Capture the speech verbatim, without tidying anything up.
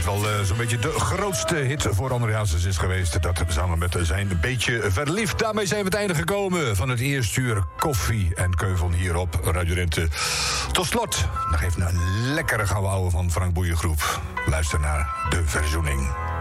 is wel uh, zo'n beetje de grootste hit voor André Hazes is geweest. Dat samen met zijn Beetje Verliefd. Daarmee zijn we het einde gekomen van het eerste uur Koffie en Keuvel hier op Radio Rente. Tot slot, nog even een lekkere gouden ouwe van Frank Boeiengroep. Luister naar De Verzoening.